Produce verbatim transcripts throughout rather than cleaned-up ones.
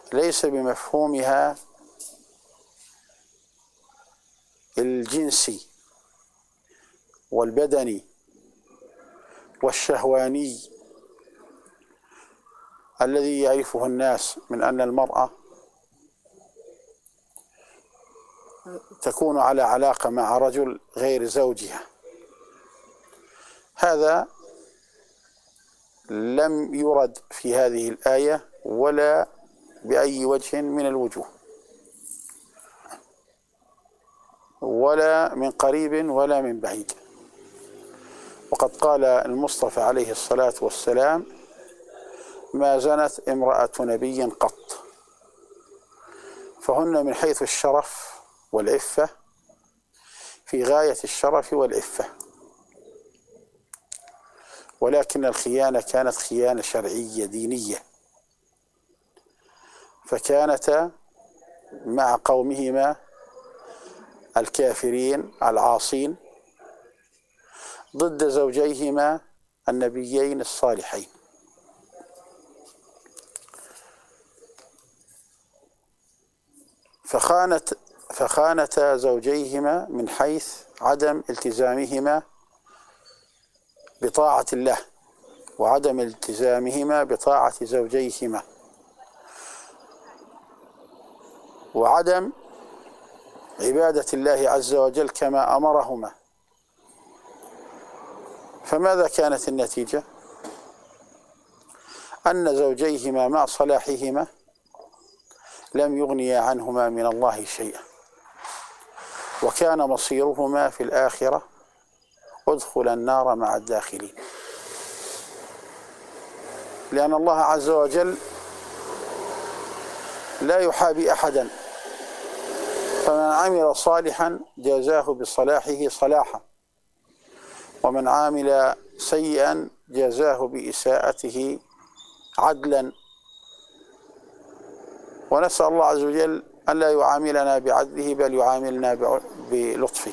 ليس بمفهومها الجنسي والبدني والشهواني الذي يعرفه الناس من أن المرأة تكون على علاقة مع رجل غير زوجها. هذا لم يرد في هذه الآية ولا بأي وجه من الوجوه، ولا من قريب ولا من بعيد. وقد قال المصطفى عليه الصلاة والسلام: ما زنت امرأة نبي قط. فهن من حيث الشرف والعفة في غاية الشرف والعفة، ولكن الخيانة كانت خيانة شرعية دينية، فكانتا مع قومهما الكافرين العاصين ضد زوجيهما النبيين الصالحين. فخانت فخانتا زوجيهما من حيث عدم التزامهما بطاعة الله وعدم التزامهما بطاعة زوجيهما وعدم عبادة الله عز وجل كما أمرهما. فماذا كانت النتيجة؟ أن زوجيهما مع صلاحهما لم يغنيا عنهما من الله شيئا، وكان مصيرهما في الآخرة ادخل النار مع الداخلين، لأن الله عز وجل لا يحابي أحدا، فمن عمل صالحا جازاه بصلاحه صلاحا، ومن عمل سيئا جازاه بإساءته عدلا. ونسأل الله عز وجل أن لا يعاملنا بعدله بل يعاملنا بلطفه.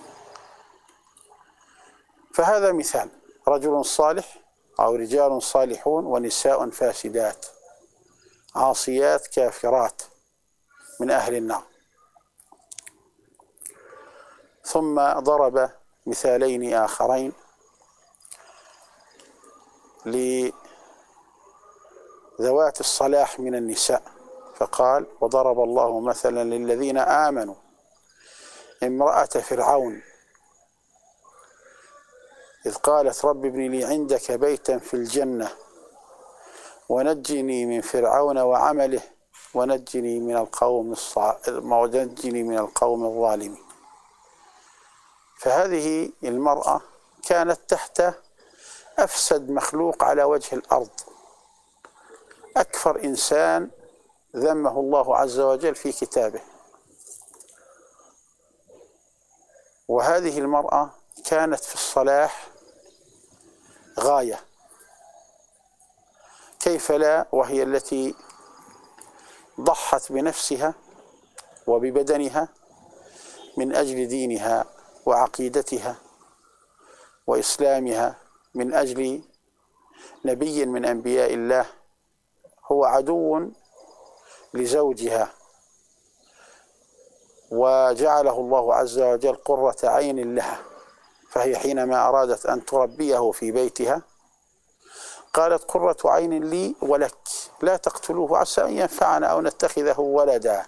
فهذا مثال: رجل صالح أو رجال صالحون ونساء فاسدات عاصيات كافرات من أهل النار. ثم ضرب مثالين آخرين لذوات الصلاح من النساء، فقال: وضرب الله مثلا للذين آمنوا امرأة فرعون إذ قالت رب ابن لي عندك بيتا في الجنة ونجني من فرعون وعمله ونجني من القوم الصع... ونجني من القوم الظالمين. فهذه المرأة كانت تحت أفسد مخلوق على وجه الأرض، أكفر إنسان ذمه الله عز وجل في كتابه. وهذه المرأة كانت في الصلاح غاية، كيف لا وهي التي ضحت بنفسها وببدنها من أجل دينها وعقيدتها وإسلامها، من أجل نبي من أنبياء الله هو عدو لزوجها، وجعله الله عز وجل قرة عين لها. فهي حينما أرادت أن تربيه في بيتها قالت: قرة عين لي ولك، لا تقتلوه عسى أن ينفعنا أو نتخذه ولدا.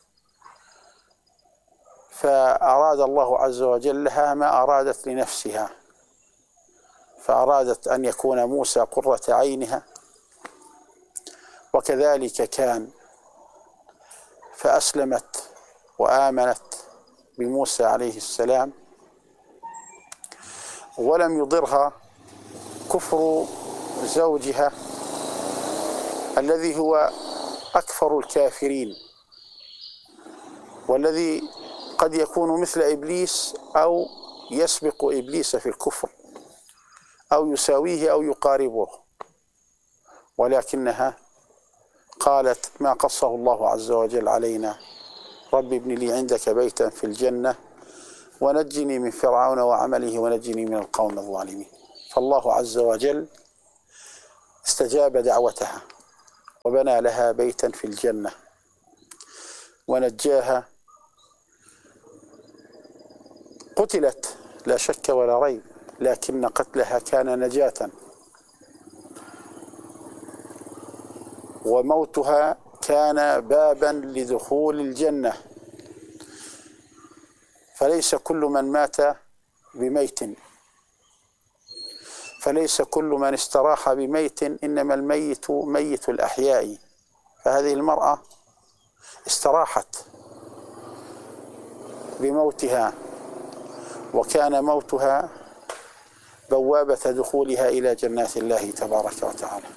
فأراد الله عز وجل لها ما أرادت لنفسها، فأرادت أن يكون موسى قرة عينها، وكذلك كان، فأسلمت وآمنت بموسى عليه السلام، ولم يضرها كفر زوجها الذي هو أكفر الكافرين، والذي قد يكون مثل إبليس أو يسبق إبليس في الكفر أو يساويه أو يقاربه، ولكنها قالت ما قصه الله عز وجل علينا: رب ابن لي عندك بيتا في الجنة ونجني من فرعون وعمله ونجني من القوم الظالمين. فالله عز وجل استجاب دعوتها وبنى لها بيتا في الجنة ونجاها. قتلت لا شك ولا ريب، لكن قتلها كان نجاة، وموتها كان بابا لدخول الجنة. فليس كل من مات بميت، فليس كل من استراح بميت، إنما الميت ميت الأحياء. فهذه المرأة استراحت بموتها، وكان موتها بوابة دخولها إلى جنات الله تبارك وتعالى.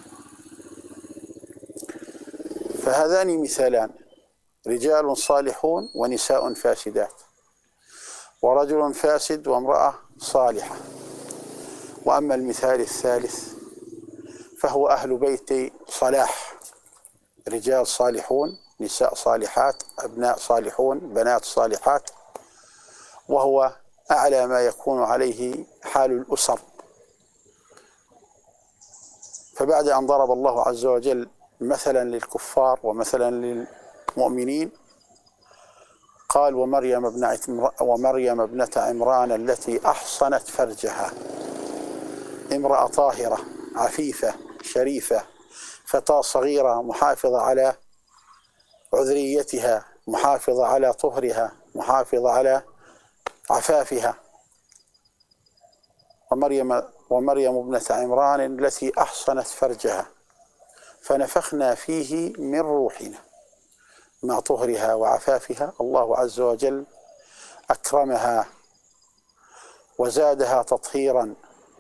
فهذان مثالان: رجال صالحون ونساء فاسدات، ورجل فاسد وامرأة صالحة. وأما المثال الثالث فهو أهل بيت صلاح: رجال صالحون، نساء صالحات، أبناء صالحون، بنات صالحات، وهو أعلى ما يكون عليه حال الأسر. فبعد أن ضرب الله عز وجل مثلا للكفار ومثلا للمؤمنين، قال: ومريم ابنة ومريم ابنة عمران التي أحصنت فرجها. امرأة طاهرة عفيفة شريفة، فتاة صغيرة محافظة على عذريتها، محافظة على طهرها، محافظة على عفافها. ومريم ومريم ابنة عمران التي أحصنت فرجها فنفخنا فيه من روحنا. مع طهرها وعفافها الله عز وجل أكرمها وزادها تطهيرا،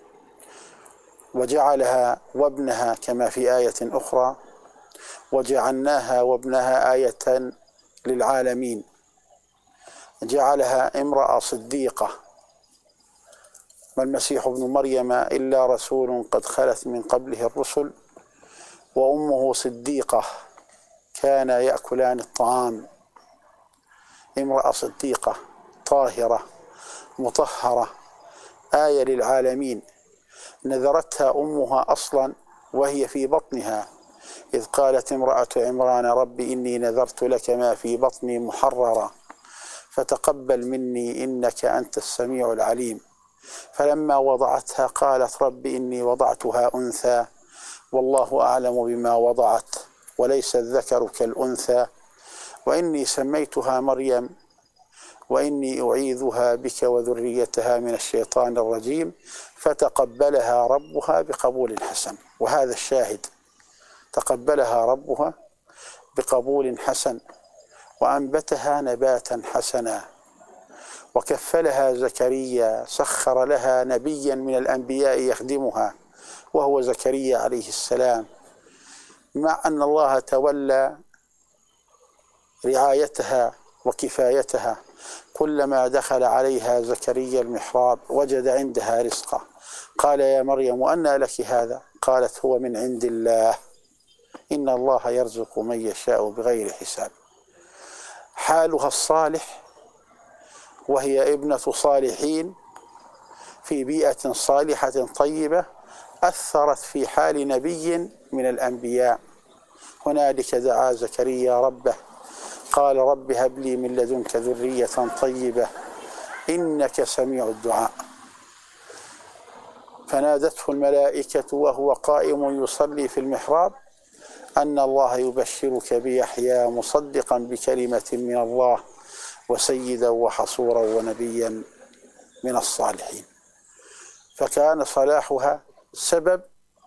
وجعلها وابنها كما في آية أخرى: وجعلناها وابنها آية للعالمين. جعلها امرأة صديقة. ما المسيح ابن مريم إلا رسول قد خلت من قبله الرسل وأمه صديقة كانا يأكلان الطعام. امرأة صديقة طاهرة مطهرة آية للعالمين. نذرتها أمها أصلا وهي في بطنها، إذ قالت امرأة عمران: رب إني نذرت لك ما في بطني محررا فتقبل مني إنك أنت السميع العليم. فلما وضعتها قالت: رب إني وضعتها أنثى والله أعلم بما وضعت وليس الذكر كالأنثى وإني سميتها مريم وإني أعيذها بك وذريتها من الشيطان الرجيم فتقبلها ربها بقبول حسن. وهذا الشاهد: تقبلها ربها بقبول حسن وأنبتها نباتا حسنا. وكفلها زكريا، سخر لها نبيا من الأنبياء يخدمها وهو زكريا عليه السلام، مع أن الله تولى رعايتها وكفايتها. كلما دخل عليها زكريا المحراب وجد عندها رزقا. قال: يا مريم أنى لك هذا؟ قالت: هو من عند الله إن الله يرزق من يشاء بغير حساب. حالها الصالح، وهي ابنة صالحين في بيئة صالحة طيبة، أثرت في حال نبي من الأنبياء. هنالك دعا زكريا ربه قال: رب هب لي من لدنك ذرية طيبة إنك سميع الدعاء. فنادته الملائكة وهو قائم يصلي في المحراب أن الله يبشرك بيحيى مصدقا بكلمة من الله وسيدا وحصورا ونبيا من الصالحين. فكان صلاحها سبب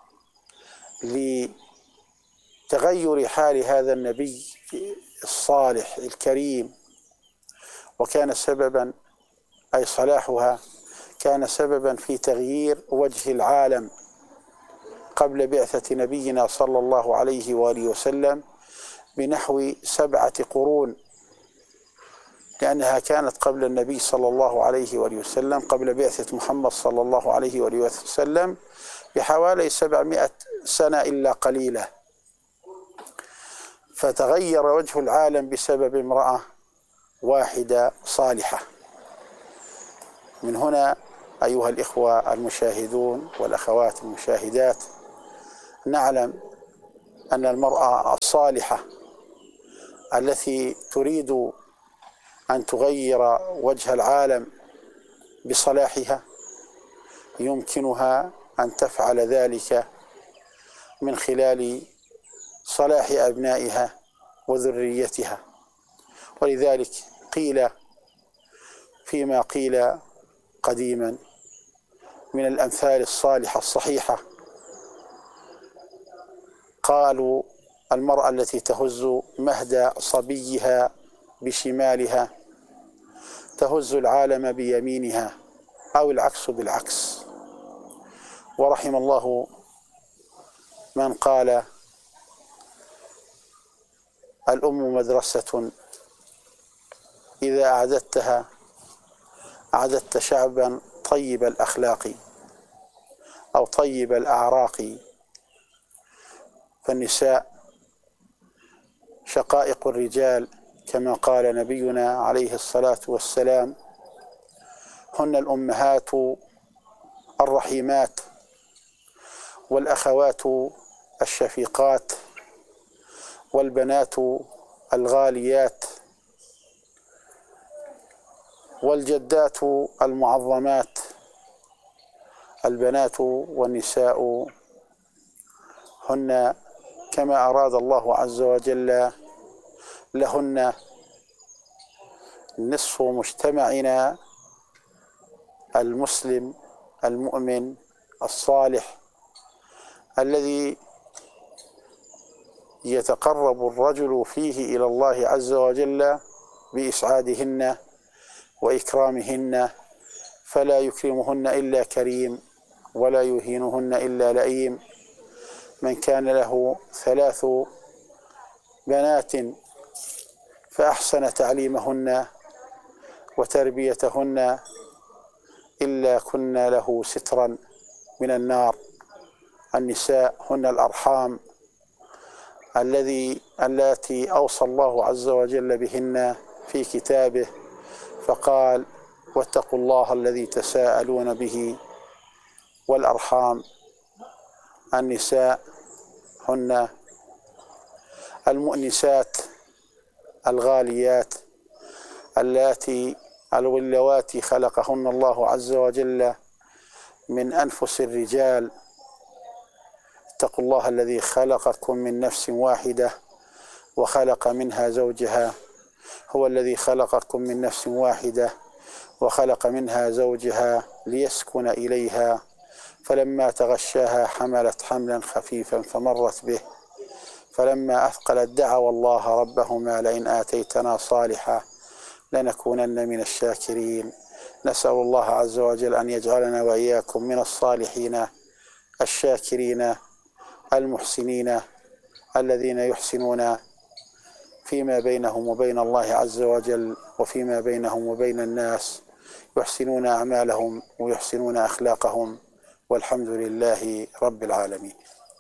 لتغير حال هذا النبي الصالح الكريم، وكان سببا، أي صلاحها كان سببا في تغيير وجه العالم قبل بعثة نبينا صلى الله عليه وآله وسلم بنحو سبعة قرون، لأنها كانت قبل النبي صلى الله عليه وآله وسلم، قبل بعثة محمد صلى الله عليه وآله وسلم بحوالي سبعمائة سنة إلا قليلة. فتغير وجه العالم بسبب امرأة واحدة صالحة. من هنا أيها الإخوة المشاهدون والأخوات المشاهدات، نعلم أن المرأة الصالحة التي تريد أن تغير وجه العالم بصلاحها يمكنها أن تفعل ذلك من خلال صلاح أبنائها وذريتها. ولذلك قيل فيما قيل قديما من الأمثال الصالحة الصحيحة، قالوا: المرأة التي تهز مهد صبيها بشمالها تهز العالم بيمينها، أو العكس بالعكس. ورحم الله من قال: الأم مدرسة إذا أعددتها أعددت شعبا طيب الأخلاق أو طيب الأعراق. فالنساء شقائق الرجال كما قال نبينا عليه الصلاة والسلام: هن الأمهات الرحيمات والأخوات الشفيقات والبنات الغاليات والجدات المعظمات. البنات والنساء هن كما أراد الله عز وجل لهن نصف مجتمعنا المسلم المؤمن الصالح، الذي يتقرب الرجل فيه إلى الله عز وجل بإسعادهن وإكرامهن، فلا يكرمهن إلا كريم ولا يهينهن إلا لئيم. من كان له ثلاث بنات فأحسن تعليمهن وتربيتهن إلا كن له سترا من النار. النساء هن الأرحام الذي التي أوصى الله عز وجل بهن في كتابه، فقال: واتقوا الله الذي تساءلون به والأرحام. النساء هن المؤنسات الغاليات اللاتي اللواتي خلقهن الله عز وجل من أنفس الرجال. اتقوا الله الذي خلقكم من نفس واحدة وخلق منها زوجها هو الذي خلقكم من نفس واحدة وخلق منها زوجها ليسكن إليها، فلما تغشاها حملت حملا خفيفا فمرت به، فلما أثقلت دعوا الله ربهما: لئن آتيتنا صالحا لنكونن من الشاكرين. نسأل الله عز وجل أن يجعلنا وإياكم من الصالحين الشاكرين المحسنين الذين يحسنون فيما بينهم وبين الله عز وجل وفيما بينهم وبين الناس، يحسنون أعمالهم ويحسنون أخلاقهم، والحمد لله رب العالمين.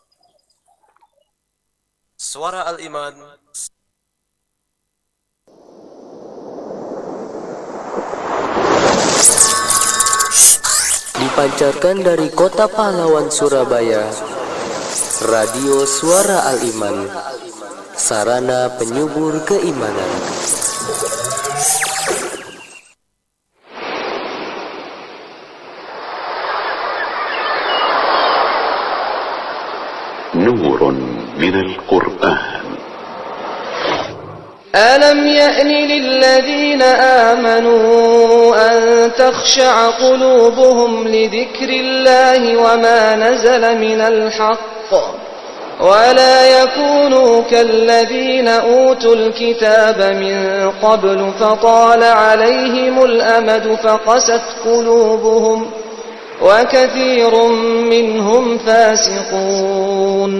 Suara Al-Iman dipancarkan dari Kota Pahlawan, Surabaya. Radio Suara Al-Iman, sarana penyubur keimanan. نور من القرآن. ألم يأن للذين آمنوا أن تخشع قلوبهم لذكر الله وما نزل من الحق ولا يكونوا كالذين أوتوا الكتاب من قبل فطال عليهم الأمد فقست قلوبهم وكثير منهم فاسقون.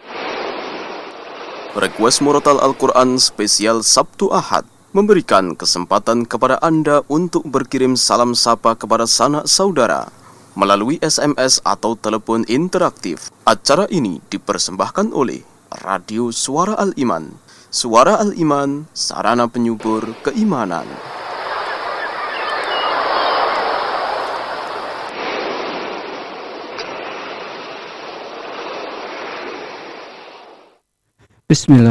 Request Murotal Al-Quran spesial Sabtu Ahad memberikan kesempatan kepada Anda untuk berkirim salam sapa kepada sanak saudara melalui S M S atau telepon interaktif. Acara ini dipersembahkan oleh Radio Suara Al-Iman. Suara Al-Iman, sarana penyubur keimanan. Bismillah.